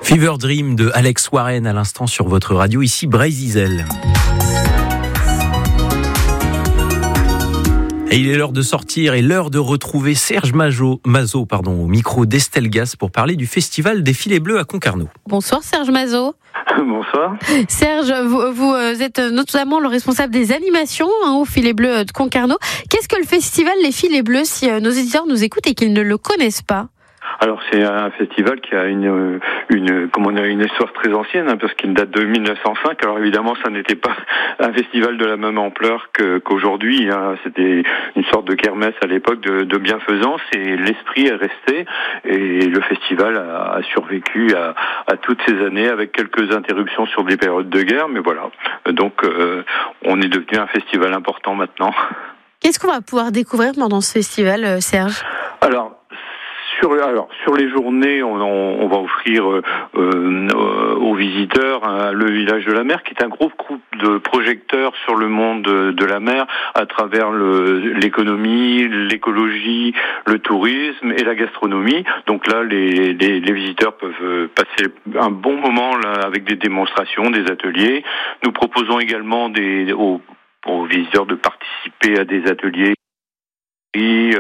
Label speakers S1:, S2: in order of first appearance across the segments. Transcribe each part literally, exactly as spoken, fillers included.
S1: Fever Dream de Alex Warren à l'instant sur votre radio, ici Brésil. Et il est l'heure de sortir et l'heure de retrouver Serge Mazo, Mazo pardon, au micro d'Estelle Gas pour parler du festival des Filets Bleus à Concarneau.
S2: Bonsoir Serge Mazo.
S3: Bonsoir.
S2: Serge, vous, vous êtes notamment le responsable des animations hein, au Filets Bleus de Concarneau. Qu'est-ce que le festival Les Filets Bleus, si euh, nos éditeurs nous écoutent et qu'ils ne le connaissent pas?
S3: Alors c'est un festival qui a une une comment on a une histoire très ancienne hein, parce qu'il date de mille neuf cent cinq. Alors évidemment ça n'était pas un festival de la même ampleur que, qu'aujourd'hui. Hein. C'était une sorte de kermesse à l'époque de, de bienfaisance et l'esprit est resté et le festival a, a survécu à, à toutes ces années avec quelques interruptions sur des périodes de guerre. Mais voilà, donc euh, on est devenu un festival important maintenant.
S2: Qu'est-ce qu'on va pouvoir découvrir pendant ce festival, Serge ?
S3: Alors. Sur, alors, sur les journées, on, on, on va offrir euh, euh, aux visiteurs hein, le village de la mer, qui est un gros groupe de projecteurs sur le monde de, de la mer, à travers le, l'économie, l'écologie, le tourisme et la gastronomie. Donc là, les, les, les visiteurs peuvent passer un bon moment là, avec des démonstrations, des ateliers. Nous proposons également des, aux, aux visiteurs de participer à des ateliers. Et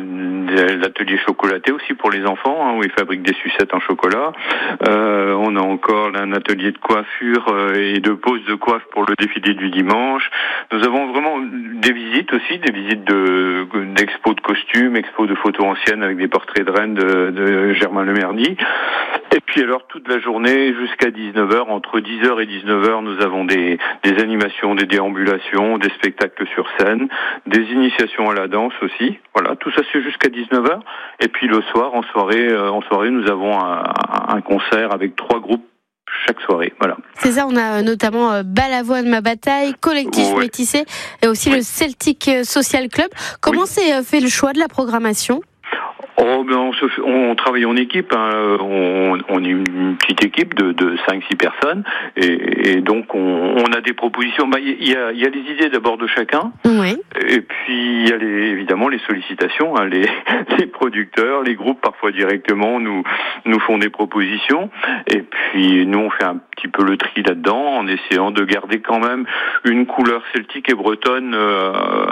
S3: euh, l'atelier chocolaté aussi pour les enfants, hein, où ils fabriquent des sucettes en chocolat. Euh, on a encore un atelier de coiffure euh, et de pose de coiffe pour le défilé du dimanche. Nous avons vraiment des visites aussi, des visites de d'expos de costumes, expos de photos anciennes avec des portraits de reines de, de Germain Lemerdy. Et puis alors toute la journée jusqu'à dix-neuf heures, entre dix heures et dix-neuf heures, nous avons des, des animations, des déambulations, des spectacles sur scène, des initiations à la danse aussi. Voilà, tout ça c'est jusqu'à dix-neuf heures. Et puis le soir, en soirée, euh, en soirée, nous avons un, un concert avec trois groupes chaque soirée. Voilà.
S2: C'est ça, on a notamment euh, Balavoine Ma Bataille, Collectif
S3: ouais.
S2: Métissé et aussi oui. le Celtic Social Club. Comment oui. s'est fait le choix de la programmation ?
S3: Oh, ben on, se, on travaille en équipe, hein. on, on est une petite équipe de, de cinq six personnes et, et donc on, on a des propositions. Bah, il y a, il y a les idées d'abord de chacun,
S2: oui.
S3: et puis il y a les, évidemment les sollicitations, hein. les, les producteurs, les groupes parfois directement nous nous font des propositions et puis nous on fait un petit peu le tri là-dedans en essayant de garder quand même une couleur celtique et bretonne euh,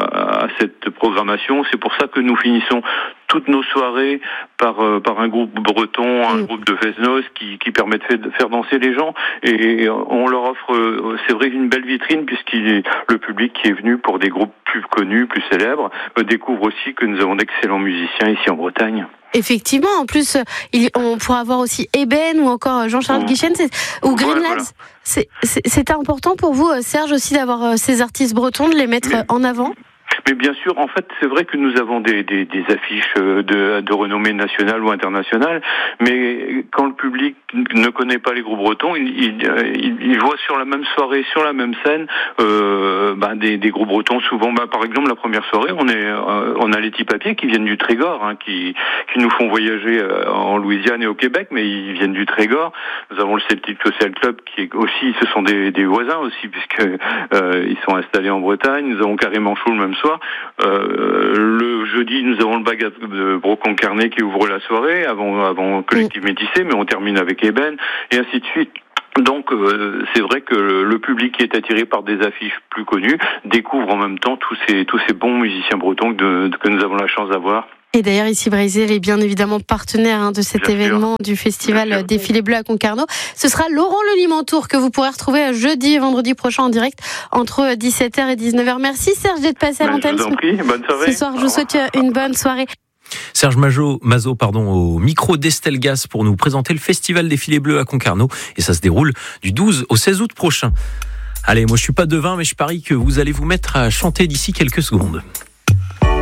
S3: à cette programmation. C'est pour ça que nous finissons toutes nos soirées par euh, par un groupe breton, un mmh. groupe de Fesnos qui qui permet de faire danser les gens et on leur offre, euh, c'est vrai, une belle vitrine puisqu'il le public qui est venu pour des groupes plus connus, plus célèbres, euh, découvre aussi que nous avons d'excellents musiciens ici en Bretagne.
S2: Effectivement, en plus, il, on pourra avoir aussi Eben ou encore Jean-Charles mmh. Guichen ou Greenlands. Voilà, voilà. C'est, c'est, c'est important pour vous, Serge, aussi d'avoir ces artistes bretons, de les mettre Mais... en avant ?
S3: Mais bien sûr, en fait, c'est vrai que nous avons des, des, des affiches de, de renommée nationale ou internationale, mais quand le public ne connaît pas les groupes bretons, il, il, il voit sur la même soirée, sur la même scène, euh, bah, des, des groupes bretons. Souvent, bah, par exemple, la première soirée, on est, euh, on a les petits papiers qui viennent du Trégor, hein, qui, qui nous font voyager en Louisiane et au Québec, mais ils viennent du Trégor. Nous avons le Celtic Social Club qui est aussi, ce sont des, des voisins aussi, puisque euh, ils sont installés en Bretagne. Nous avons carrément chaud le même soir. Euh, le jeudi, nous avons le bagat de Brocon-Carnet qui ouvre la soirée avant, avant Collectif Métissé, mais on termine avec Eben et ainsi de suite. Donc euh, c'est vrai que le, le public qui est attiré par des affiches plus connues découvre en même temps tous ces tous ces bons musiciens bretons de, de, que nous avons la chance d'avoir.
S2: Et d'ailleurs, ici, Brésil est bien évidemment partenaire hein, de cet bien événement sûr. Du festival des Filets Bleus à Concarneau. Ce sera Laurent Le Limantour que vous pourrez retrouver jeudi et vendredi prochain en direct entre dix-sept heures et dix-neuf heures. Merci Serge d'être passé à ben, l'antenne.
S3: Je vous en prie, bonne soirée.
S2: Ce soir, je vous souhaite une bonne soirée.
S1: Serge Mazo, Mazo pardon, au micro d'Estelle Gas pour nous présenter le festival des Filets Bleus à Concarneau. Et ça se déroule du douze au seize août prochain. Allez, moi je suis pas devin, mais je parie que vous allez vous mettre à chanter d'ici quelques secondes.